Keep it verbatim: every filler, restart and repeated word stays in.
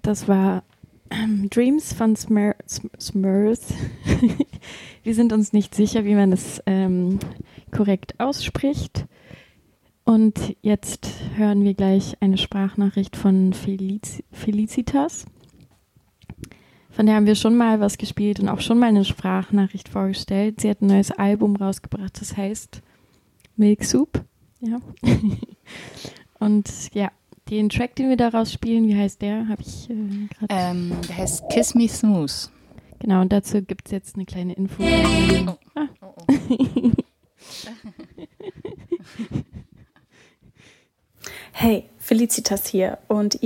Das war ähm, Dreams von Smir- Sm- Smurf. Wir sind uns nicht sicher, wie man es ähm, korrekt ausspricht. Und jetzt hören wir gleich eine Sprachnachricht von Felici- Felicitas. Von der haben wir schon mal was gespielt und auch schon mal eine Sprachnachricht vorgestellt. Sie hat ein neues Album rausgebracht, das heißt Milk Soup. Ja. Und ja, den Track, den wir daraus spielen, wie heißt der? Habe ich äh, gerade. Ähm, der heißt Kiss Me Smooth. Genau, und dazu gibt es jetzt eine kleine Info. Oh. Ah. Oh, oh. Hey, Felicitas hier und